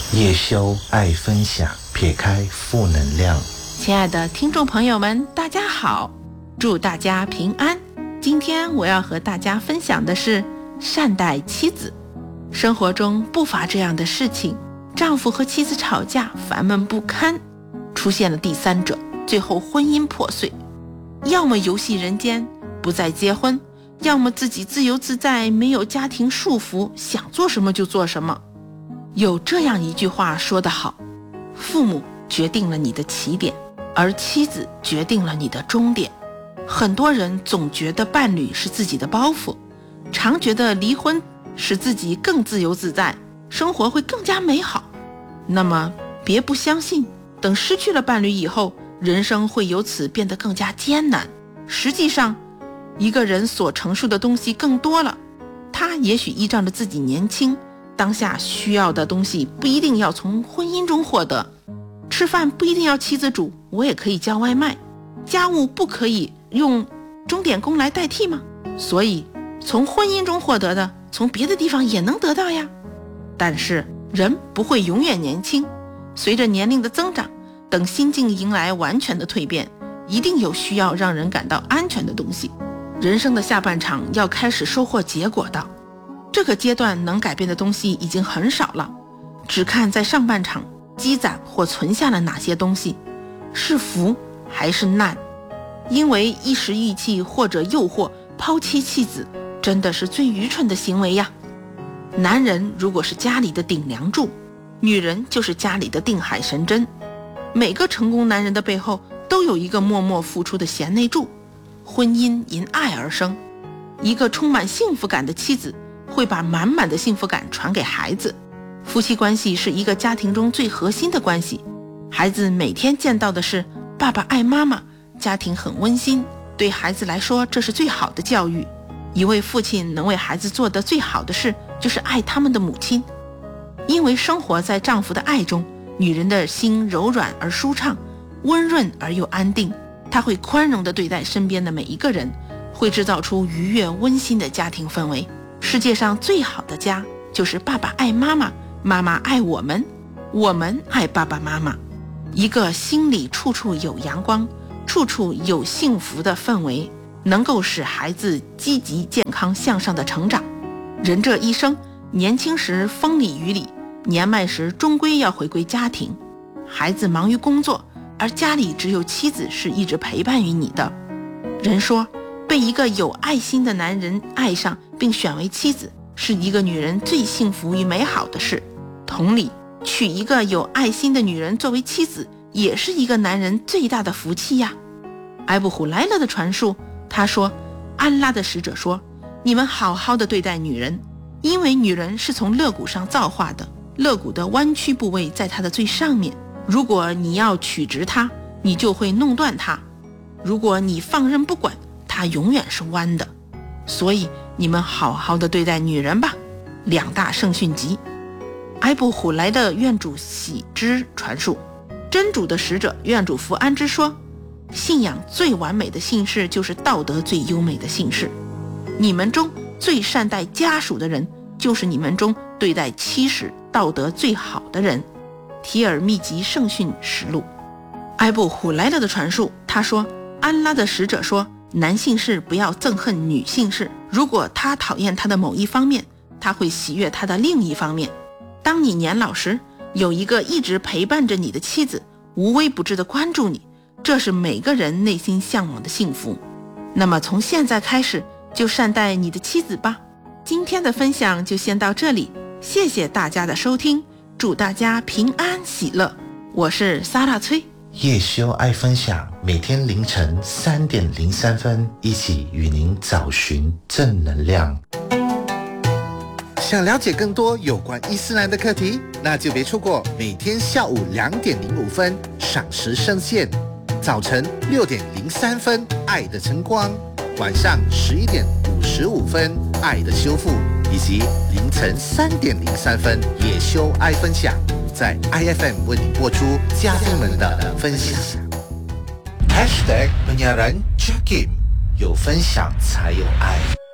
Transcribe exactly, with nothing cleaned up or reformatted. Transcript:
叶修爱分享，撇开负能量。 亲爱的听众朋友们，大家好，祝大家平安。今天我要和大家分享的是善待妻子。生活中不乏这样的事情，丈夫和妻子吵架，烦闷不堪，出现了第三者，最后婚姻破碎。要么游戏人间，不再结婚，要么自己自由自在，没有家庭束缚，想做什么就做什么。有这样一句话说得好，父母决定了你的起点，而妻子决定了你的终点。很多人总觉得伴侣是自己的包袱，常觉得离婚使自己更自由自在，生活会更加美好。那么别不相信，等失去了伴侣以后，人生会由此变得更加艰难。实际上，一个人所承受的东西更多了，他也许依仗着自己年轻，当下需要的东西不一定要从婚姻中获得，吃饭不一定要妻子煮，我也可以叫外卖，家务不可以用钟点工来代替吗？所以从婚姻中获得的，从别的地方也能得到呀。但是人不会永远年轻，随着年龄的增长，等心境迎来完全的蜕变，一定有需要让人感到安全的东西。人生的下半场要开始收获结果的，这个阶段能改变的东西已经很少了，只看在上半场积攒或存下了哪些东西，是福还是难。因为一时意气或者诱惑抛妻弃子，真的是最愚蠢的行为呀。男人如果是家里的顶梁柱，女人就是家里的定海神针。每个成功男人的背后都有一个默默付出的贤内助。婚姻因爱而生，一个充满幸福感的妻子会把满满的幸福感传给孩子。夫妻关系是一个家庭中最核心的关系，孩子每天见到的是爸爸爱妈妈，家庭很温馨，对孩子来说这是最好的教育。一位父亲能为孩子做的最好的事，就是爱他们的母亲。因为生活在丈夫的爱中，女人的心柔软而舒畅，温润而又安定，她会宽容地对待身边的每一个人，会制造出愉悦温馨的家庭氛围。世界上最好的家，就是爸爸爱妈妈，妈妈爱我们，我们爱爸爸妈妈。一个心里处处有阳光，处处有幸福的氛围，能够使孩子积极健康向上的成长。人这一生，年轻时风里雨里，年迈时终归要回归家庭。孩子忙于工作，而家里只有妻子是一直陪伴于你的。人说，被一个有爱心的男人爱上并选为妻子，是一个女人最幸福与美好的事。同理，娶一个有爱心的女人作为妻子，也是一个男人最大的福气呀。埃布虎莱勒的传述，他说，安拉的使者说，你们好好的对待女人，因为女人是从肋骨上造化的，肋骨的弯曲部位在她的最上面，如果你要取直它，你就会弄断它；如果你放任不管，它永远是弯的。所以你们好好的对待女人吧。两大圣训集。埃布虎莱的愿主喜之传述，真主的使者愿主福安之说，信仰最完美的信士就是道德最优美的信士。你们中最善待家属的人，就是你们中对待妻室道德最好的人。提尔密集圣训实录。埃布虎莱勒的传述，他说，安拉的使者说，男性士不要憎恨女性士，如果他讨厌他的某一方面，他会喜悦他的另一方面。当你年老时，有一个一直陪伴着你的妻子，无微不至地关注你，这是每个人内心向往的幸福。那么从现在开始，就善待你的妻子吧。今天的分享就先到这里，谢谢大家的收听，祝大家平安喜乐。我是萨拉崔。 叶修爱分享，每天凌晨三点零三分，一起与您找寻正能量。 想了解更多有关伊斯兰的课题，那就别错过每天下午两点零五分赏时圣线，早晨六点零三分爱的晨光，晚上十一点五十五分爱的修复，以及凌晨三点零三分叶修爱分享，在 I F M 为你播出家庭们的分享。 Hashtag penyiaran Jakim， 有分享才有爱。